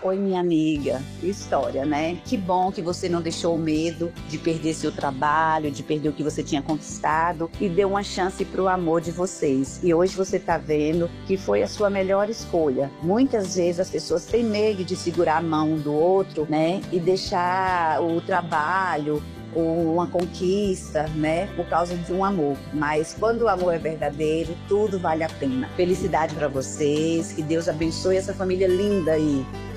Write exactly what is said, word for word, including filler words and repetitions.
Oi, minha amiga, que história, né? Que bom que você não deixou o medo de perder seu trabalho, de perder o que você tinha conquistado e deu uma chance para o amor de vocês. E hoje você está vendo que foi a sua melhor escolha. Muitas vezes as pessoas têm medo de segurar a mão do outro, né? E deixar o trabalho, uma conquista, né, por causa de um amor. Mas quando o amor é verdadeiro, tudo vale a pena. Felicidade para vocês, que Deus abençoe essa família linda aí.